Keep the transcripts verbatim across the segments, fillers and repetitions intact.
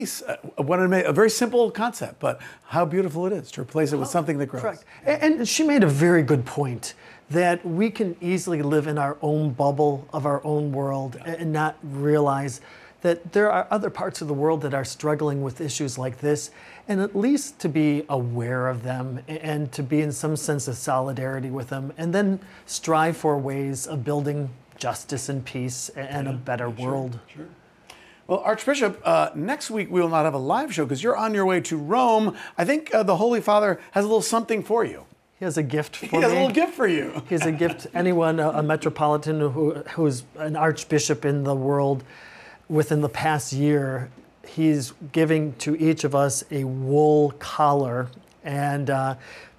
Uh, what an ama- a very simple concept, but how beautiful it is to replace it with something that grows. Correct. And, and she made a very good point that we can easily live in our own bubble of our own world Yeah. and not realize that there are other parts of the world that are struggling with issues like this, and at least to be aware of them and to be in some sense of solidarity with them, and then strive for ways of building justice and peace and Yeah, a better sure, world. Sure. Well, Archbishop, uh, next week we will not have a live show because you're on your way to Rome. I think uh, the Holy Father has a little something for you. He has a gift for He me. has a little gift for you. He has a gift. Anyone, a, a metropolitan who, who's an archbishop in the world within the past year, he's giving to each of us a wool collar. And, uh,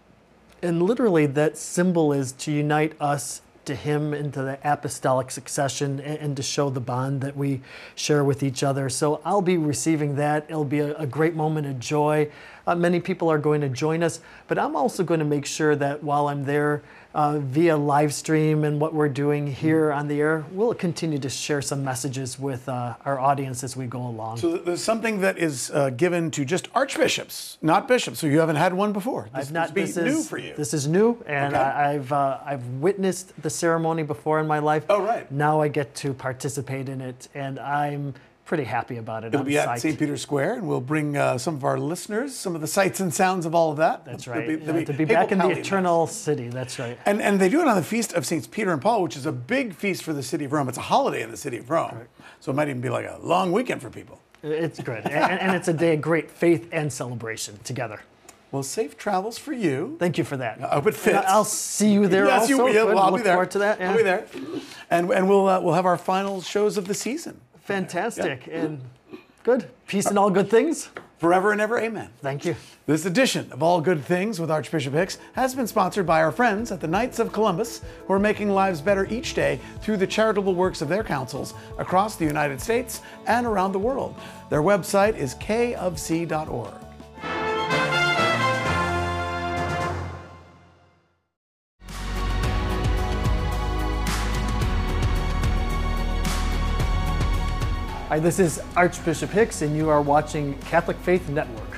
and literally that symbol is to unite us to him into the apostolic succession and, and to show the bond that we share with each other. So I'll be receiving that. It'll be a, a great moment of joy. Uh, many people are going to join us, but I'm also going to make sure that while I'm there uh, via live stream and what we're doing here on the air, we'll continue to share some messages with uh, our audience as we go along. So there's something that is uh, given to just archbishops, not bishops. So you haven't had one before. This I've not. must be This new is for you. This is new, and Okay. I, I've uh, I've witnessed the ceremony before in my life. Oh, right. Now I get to participate in it, and I'm pretty happy about it. It'll I'm be at psyched. Saint Peter's Square, and we'll bring uh, some of our listeners some of the sights and sounds of all of that. That's There'll right. be- there'll Yeah, to be papal back in the pallium. eternal city. That's right. And and they do it on the feast of Saints Peter and Paul, which is a big feast for the city of Rome. It's a holiday in the city of Rome, so it might even be like a long weekend for people. It's good, and, and it's a day of great faith and celebration together. Well, safe travels for you. Thank you for that. I hope it fits. And I'll see you there Yes, also. you will. Yeah, Good. well, I'll Look be there. forward to that. I'll yeah. be there, and and we'll uh, we'll have our final shows of the season. Fantastic and good. Peace and all good things. Forever and ever, amen. Thank you. This edition of All Good Things with Archbishop Hicks has been sponsored by our friends at the Knights of Columbus, who are making lives better each day through the charitable works of their councils across the United States and around the world. Their website is k of c dot org. Hi, this is Archbishop Hicks, and you are watching Catholic Faith Network.